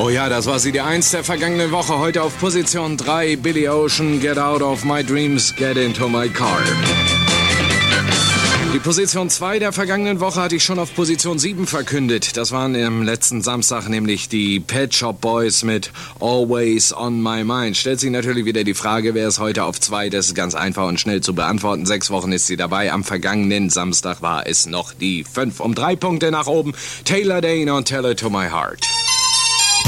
Oh ja, das war sie, die 1 der vergangenen Woche. Heute auf Position 3, Billy Ocean, Get Out of My Dreams, Get Into My Car. Die Position 2 der vergangenen Woche hatte ich schon auf Position 7 verkündet. Das waren am letzten Samstag nämlich die Pet Shop Boys mit Always on My Mind. Stellt sich natürlich wieder die Frage, wer ist heute auf 2? Das ist ganz einfach und schnell zu beantworten. 6 Wochen ist sie dabei. Am vergangenen Samstag war es noch die 5. Um 3 Punkte nach oben. Taylor Dayne und Tell It to My Heart.